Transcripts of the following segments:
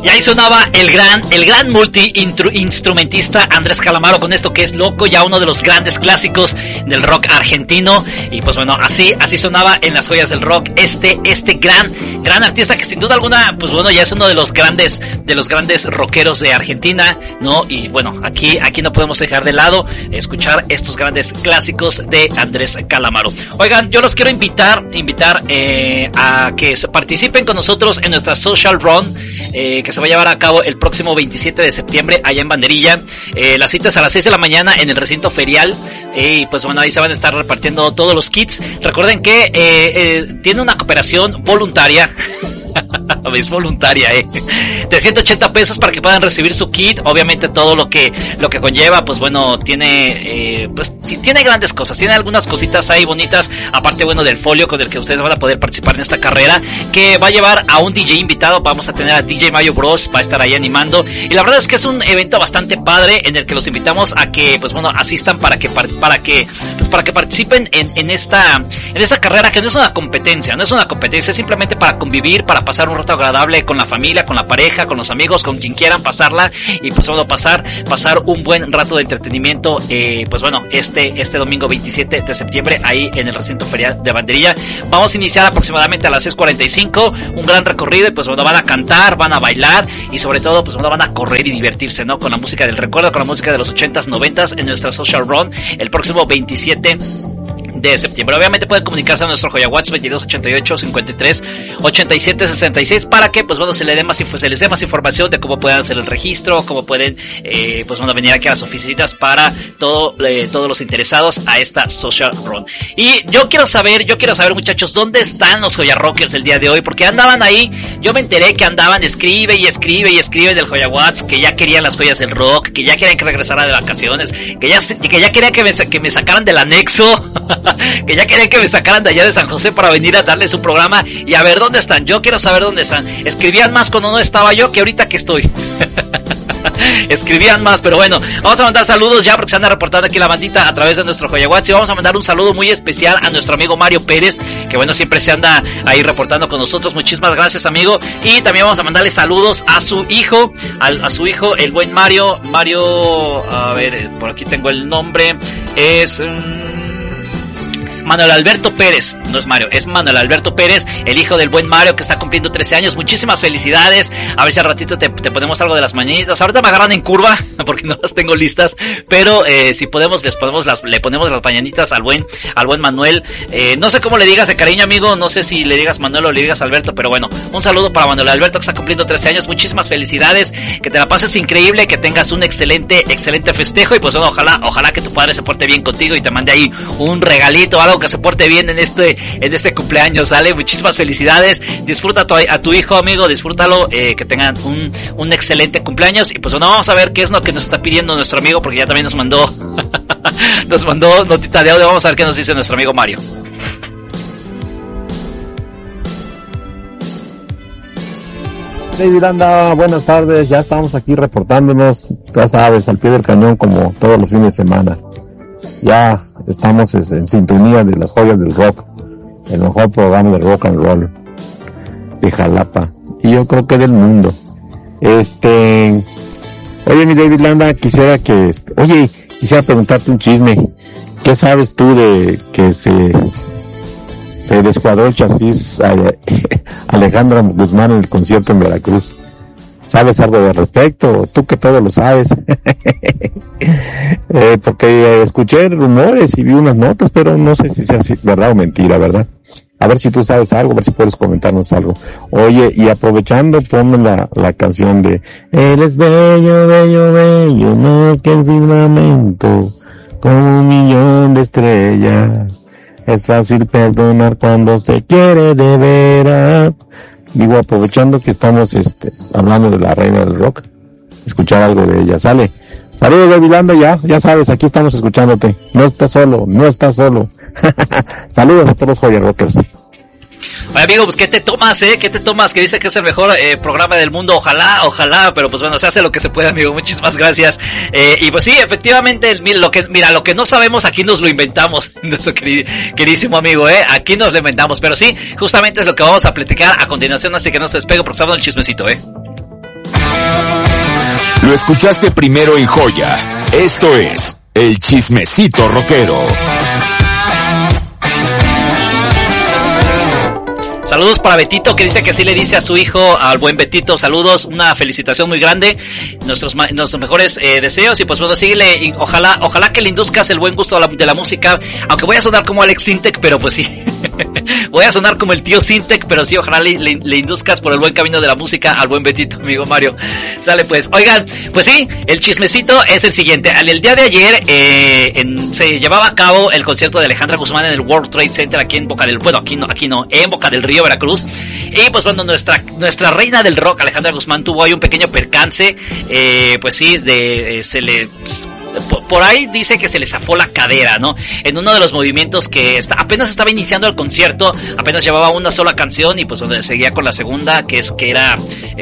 Y ahí sonaba el gran multi-instrumentista Andrés Calamaro con esto que es Loco, ya uno de los grandes clásicos del rock argentino. Y pues bueno, así sonaba en las joyas del rock este gran artista que sin duda alguna, pues bueno, ya es uno de los grandes rockeros de Argentina, ¿no? Y bueno, aquí no podemos dejar de lado escuchar estos grandes clásicos de Andrés Calamaro. Oigan, yo los quiero invitar a que participen con nosotros en nuestra Social Run, que se va a llevar a cabo el próximo 27 de septiembre allá en Banderilla. La cita es a las 6 de la mañana en el recinto ferial. Y pues bueno, ahí se van a estar repartiendo todos los kits. Recuerden que tiene una cooperación voluntaria. Es voluntaria, de 180 pesos para que puedan recibir su kit. Obviamente todo lo que conlleva, pues bueno, tiene grandes cosas, tiene algunas cositas ahí bonitas, aparte bueno del folio con el que ustedes van a poder participar en esta carrera, que va a llevar a un DJ invitado. Vamos a tener a DJ Mayo Bros, va a estar ahí animando, y la verdad es que es un evento bastante padre en el que los invitamos a que pues bueno asistan para que participen en esta carrera, que no es una competencia, es simplemente para convivir, para pasar un rato agradable con la familia, con la pareja, con los amigos, con quien quieran pasarla, y pues bueno, pasar un buen rato de entretenimiento, pues bueno, este domingo 27 de septiembre ahí en el recinto ferial de Banderilla. Vamos a iniciar aproximadamente a las 6:45, un gran recorrido, y pues bueno, van a cantar, van a bailar, y sobre todo pues bueno, van a correr y divertirse, ¿no? Con la música del recuerdo, con la música de los 80s, 90s en nuestra Social Run el próximo 27 de septiembre. Obviamente pueden comunicarse a nuestro Joya WhatsApp 2288-53-87-66 para que pues bueno se les dé más información de cómo pueden hacer el registro, cómo pueden pues bueno venir aquí a las oficinas para todos los interesados a esta Social Run. Y yo quiero saber muchachos, ¿dónde están los Joya Rockers el día de hoy? Porque andaban ahí, yo me enteré que andaban escribe del Joya WhatsApp, que ya querían las joyas del rock, que ya querían que regresara de vacaciones, que ya querían que me sacaran del anexo. Que ya querían que me sacaran de allá de San José para venir a darles un programa. Y a ver dónde están, yo quiero saber dónde están. Escribían más cuando no estaba yo que ahorita que estoy. Escribían más, pero bueno, vamos a mandar saludos ya porque se anda reportando aquí la bandita a través de nuestro Joya WhatsApp. Y vamos a mandar un saludo muy especial a nuestro amigo Mario Pérez, que bueno, siempre se anda ahí reportando con nosotros. Muchísimas gracias, amigo. Y también vamos a mandarle saludos a su hijo, el buen Mario, a ver, por aquí tengo el nombre, es Manuel Alberto Pérez, no es Mario, es Manuel Alberto Pérez, el hijo del buen Mario que está cumpliendo 13 años. Muchísimas felicidades. A ver si al ratito te ponemos algo de las mañanitas. Ahorita me agarran en curva porque no las tengo listas, pero si podemos le ponemos las mañanitas al buen Manuel. No sé cómo le digas de cariño, amigo, no sé si le digas Manuel o le digas Alberto, pero bueno, un saludo para Manuel Alberto que está cumpliendo 13 años. Muchísimas felicidades, que te la pases increíble, que tengas un excelente festejo, y pues bueno, ojalá que tu padre se porte bien contigo y te mande ahí un regalito, algo que se porte bien en este cumpleaños, ¿sale? Muchísimas felicidades, disfruta a tu hijo, amigo, disfrútalo, que tengan un excelente cumpleaños. Y pues bueno, vamos a ver qué es lo que nos está pidiendo nuestro amigo, porque ya también nos mandó notita de audio. Vamos a ver qué nos dice nuestro amigo Mario. Hey Miranda, buenas tardes, ya estamos aquí reportándonos, ya sabes, al pie del cañón como todos los fines de semana. Ya estamos en sintonía de las joyas del rock, el mejor programa de rock and roll de Jalapa, y yo creo que del mundo. Oye mi David Landa, quisiera preguntarte un chisme. ¿Qué sabes tú de que se descuadró el chasis a Alejandra Guzmán en el concierto en Veracruz? ¿Sabes algo al respecto? Tú que todo lo sabes. Porque escuché rumores y vi unas notas, pero no sé si sea verdad o mentira, ¿verdad? A ver si tú sabes algo, a ver si puedes comentarnos algo. Oye, y aprovechando, ponme la canción de Él es bello, bello, bello, más que el firmamento, como 1,000,000 de estrellas. Es fácil perdonar cuando se quiere de veras. Digo, aprovechando que estamos hablando de la reina del rock, escuchar algo de ella. Sale. Saludos de Vilanda, ya sabes, aquí estamos escuchándote. No estás solo. Saludos a todos los Joya Rockers. Oye, amigo, pues ¿qué te tomas? Que dice que es el mejor programa del mundo. Ojalá, pero pues bueno, se hace lo que se puede, amigo. Muchísimas gracias. Y pues sí, efectivamente, lo que no sabemos aquí nos lo inventamos, nuestro queridísimo amigo, aquí nos lo inventamos. Pero sí, justamente es lo que vamos a platicar a continuación, así que no se despegue porque estamos en el chismecito, Lo escuchaste primero en Joya. Esto es El Chismecito Rockero. Saludos para Betito, que dice que sí le dice a su hijo, al buen Betito, saludos, una felicitación muy grande, nuestros mejores deseos, y pues bueno, síguele, y ojalá que le induzcas el buen gusto de la música, aunque voy a sonar como Alex Sintek, pero pues sí, voy a sonar como el tío Sintek, pero sí, ojalá le induzcas por el buen camino de la música al buen Betito, amigo Mario. Sale pues, oigan, pues sí, el chismecito es el siguiente. El día de ayer se llevaba a cabo el concierto de Alejandra Guzmán en el World Trade Center aquí en Boca del en Boca del Río, Veracruz. Y pues bueno, nuestra reina del rock, Alejandra Guzmán, tuvo ahí un pequeño percance, pues sí, por ahí dice que se le zafó la cadera, ¿no? En uno de los movimientos que apenas estaba iniciando el concierto, apenas llevaba una sola canción y pues donde seguía con la segunda, que era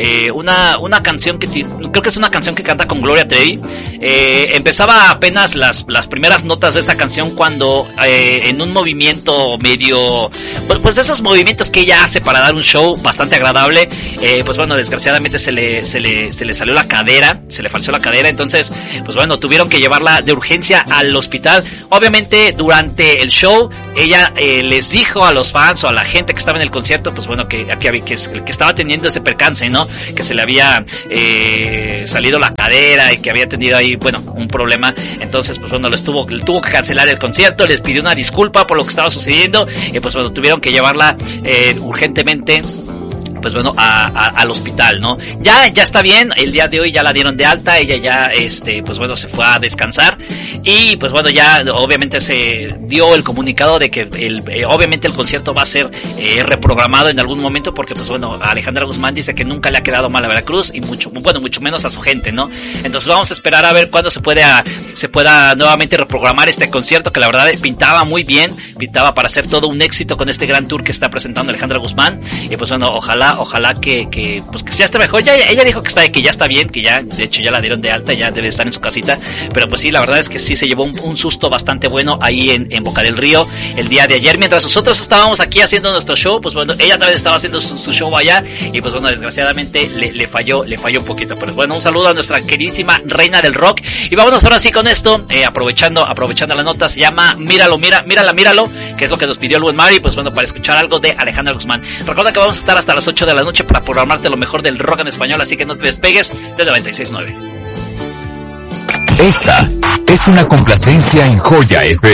una canción que creo que es una canción que canta con Gloria Trevi. Empezaba apenas las primeras notas de esta canción cuando en un movimiento medio, pues de esos movimientos que ella hace para dar un show bastante agradable, pues bueno, desgraciadamente se le salió la cadera, se le falseó la cadera, entonces pues bueno, tuvieron que llevarla de urgencia al hospital. Obviamente durante el show ella les dijo a los fans o a la gente que estaba en el concierto, pues bueno, que estaba teniendo ese percance, ¿no? Que se le había salido la cadera y que había tenido ahí, bueno, un problema. Entonces pues bueno, tuvo que cancelar el concierto, les pidió una disculpa por lo que estaba sucediendo y pues bueno, tuvieron que llevarla urgentemente, pues bueno, al hospital, ¿no? Ya está bien, el día de hoy ya la dieron de alta, ella ya, pues bueno, se fue a descansar y pues bueno, ya obviamente se dio el comunicado de que obviamente el concierto va a ser reprogramado en algún momento porque pues bueno, Alejandra Guzmán dice que nunca le ha quedado mal a Veracruz y mucho menos a su gente, ¿no? Entonces vamos a esperar a ver cuándo se pueda nuevamente reprogramar este concierto, que la verdad pintaba muy bien, pintaba para hacer todo un éxito con este gran tour que está presentando Alejandra Guzmán y pues bueno, ojalá que ya esté mejor. Ella dijo que ya está bien, que ya, de hecho ya la dieron de alta, ya debe estar en su casita, pero pues sí, la verdad es que sí se llevó un susto bastante bueno ahí en Boca del Río el día de ayer, mientras nosotros estábamos aquí haciendo nuestro show, pues bueno, ella también estaba haciendo su show allá y pues bueno, desgraciadamente le falló un poquito, pero bueno, un saludo a nuestra queridísima reina del rock y vámonos ahora sí con esto, aprovechando la nota, se llama Míralo, que es lo que nos pidió el buen Mari, pues bueno, para escuchar algo de Alejandra Guzmán. Recuerda que vamos a estar hasta las 8 de la noche para programarte lo mejor del rock en español, así que no te despegues de 96.9. Esta es una complacencia en Joya FM.